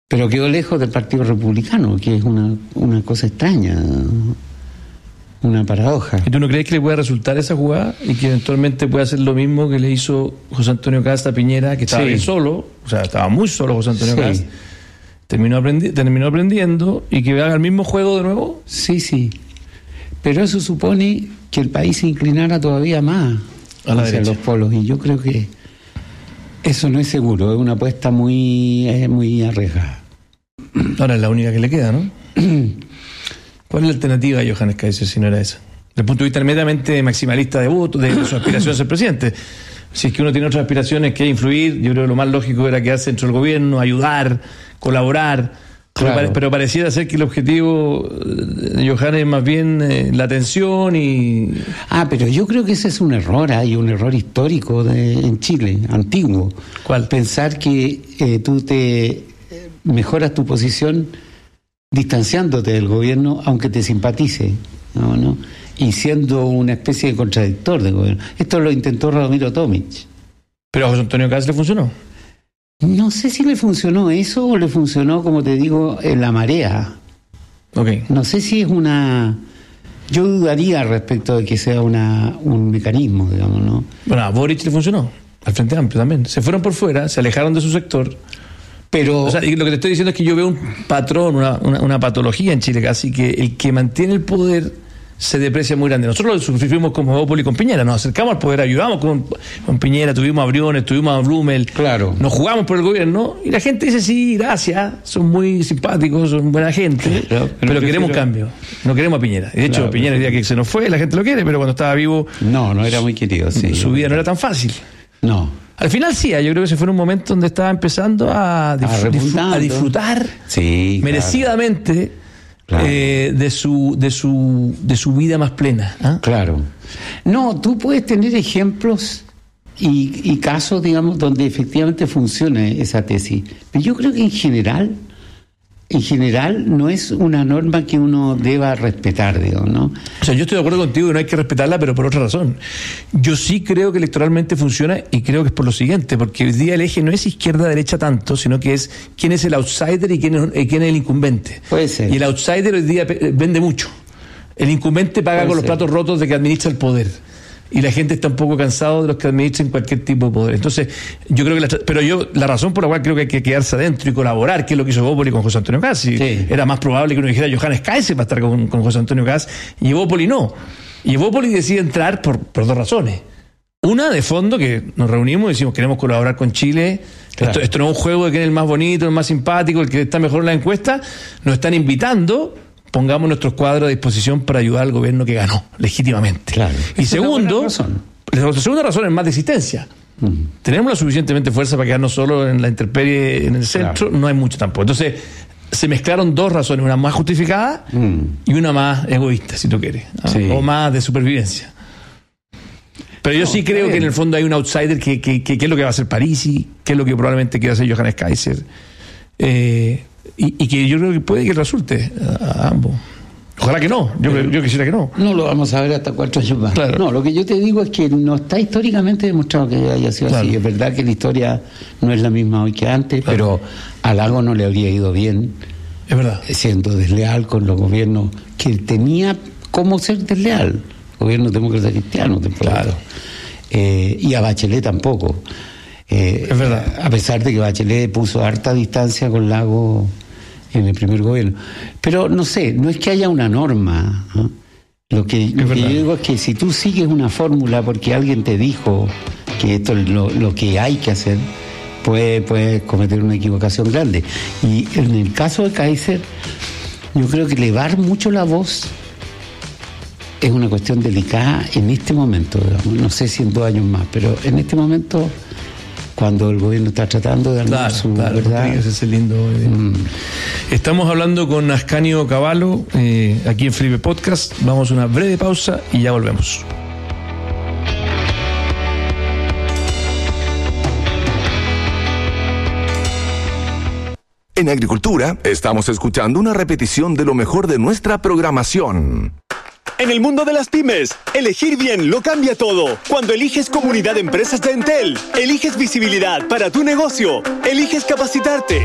Pero quedó lejos del Partido Republicano, que es una cosa extraña, una paradoja. ¿Y tú no crees que le pueda resultar esa jugada y que eventualmente pueda hacer lo mismo que le hizo José Antonio Kast a Piñera, que estaba bien solo, o sea, estaba muy solo José Antonio Kast, terminó aprendiendo y que haga el mismo juego de nuevo? Sí. Pero eso supone que el país se inclinara todavía más hacia los polos, y yo creo que eso no es seguro, es una apuesta muy arriesgada. Ahora es la única que le queda, ¿no? ¿Cuál es la alternativa a Johannes Kaiser si no era esa? Desde el punto de vista netamente maximalista de voto, de su aspiración a ser presidente. Si es que uno tiene otras aspiraciones que influir, yo creo que lo más lógico era quedarse dentro del gobierno, ayudar, colaborar. Claro. Pero pareciera ser que el objetivo de Johannes es más bien la atención y... pero yo creo que ese es un error, hay un error histórico en Chile, antiguo. ¿Cuál? Pensar que tú te mejoras tu posición distanciándote del gobierno, aunque te simpatice, ¿no? Y siendo una especie de contradictor del gobierno. Esto lo intentó Radomiro Tomic. ¿Pero a José Antonio Kast le funcionó? No sé si le funcionó eso o le funcionó, como te digo, en la marea. Okay. No sé si es una... Yo dudaría respecto de que sea un mecanismo, digamos, ¿no? Bueno, a Boric le funcionó, al Frente Amplio también. Se fueron por fuera, se alejaron de su sector. Pero... O sea, y lo que te estoy diciendo es que yo veo un patrón, una patología en Chile casi, que el que mantiene el poder se deprecia muy grande. Nosotros lo sufrimos con Evópoli y con Piñera, nos acercamos al poder, ayudamos con Piñera, tuvimos a Briones, tuvimos a Blumel, claro, nos jugamos por el gobierno y la gente dice sí, gracias, son muy simpáticos, son buena gente, pero queremos cambio, no queremos a Piñera. De hecho, Piñera el día que se nos fue, la gente lo quiere, pero cuando estaba vivo no era muy querido, su vida no era tan fácil. No. Al final sí, yo creo que ese fue un momento donde estaba empezando a disfrutar merecidamente, claro, de su vida más plena. Claro. No, tú puedes tener ejemplos y casos, digamos, donde efectivamente funcione esa tesis. Pero yo creo que en general no es una norma que uno deba respetar, digamos, ¿no? O sea, yo estoy de acuerdo contigo que no hay que respetarla, pero por otra razón. Yo sí creo que electoralmente funciona y creo que es por lo siguiente, porque hoy día el eje no es izquierda-derecha tanto, sino que es quién es el outsider y quién es el incumbente. Puede ser. Y el outsider hoy día vende mucho. El incumbente paga con los platos rotos de que administra el poder. Y la gente está un poco cansado de los que administren cualquier tipo de poder. Entonces, yo creo que la razón por la cual creo que hay que quedarse adentro y colaborar, que es lo que hizo Evópoli con José Antonio Kast. Era más probable que uno dijera Johannes Kaiser va a estar con José Antonio Kast, y Evópoli no. Y Evópoli decide entrar por dos razones. Una, de fondo, que nos reunimos y decimos queremos colaborar con Chile. Claro. Esto no es un juego de quién es el más bonito, el más simpático, el que está mejor en la encuesta. Nos están invitando, pongamos nuestros cuadros a disposición para ayudar al gobierno que ganó legítimamente. Claro. Y segundo, la segunda razón es más de existencia. Tenemos la suficientemente fuerza para quedarnos solo en la intemperie, en el centro, no hay mucho tampoco. Entonces, se mezclaron dos razones, una más justificada y una más egoísta, si tú quieres, o más de supervivencia. Pero yo sí creo que en el fondo hay un outsider que es lo que va a hacer Parisi, que es lo que probablemente quiera hacer Johannes Kaiser. Y que yo creo que puede que resulte a ambos. Ojalá que no, yo quisiera que no. No lo vamos a ver hasta 4 años más. Claro. No, lo que yo te digo es que no está históricamente demostrado que haya sido así. Es verdad que la historia no es la misma hoy que antes, pero a Lago no le habría ido bien. Es verdad. Siendo desleal con los gobiernos que tenía cómo ser desleal. Gobiernos demócratas cristianos. Claro. Y a Bachelet tampoco. Es verdad. A pesar de que Bachelet puso harta distancia con Lago en el primer gobierno. Pero no sé, no es que haya una norma, ¿no? Lo que yo digo es que si tú sigues una fórmula porque alguien te dijo que esto es lo que hay que hacer, puedes cometer una equivocación grande. Y en el caso de Kaiser, yo creo que elevar mucho la voz es una cuestión delicada en este momento, digamos. No sé si en 2 años más, pero en este momento, cuando el gobierno está tratando de armar su verdad. Ese lindo. Estamos hablando con Ascanio Cavallo, aquí en Felipe Podcast. Vamos a una breve pausa y ya volvemos. En Agricultura, estamos escuchando una repetición de lo mejor de nuestra programación. En el mundo de las pymes, elegir bien lo cambia todo. Cuando eliges Comunidad de Empresas de Entel, eliges visibilidad para tu negocio, eliges capacitarte.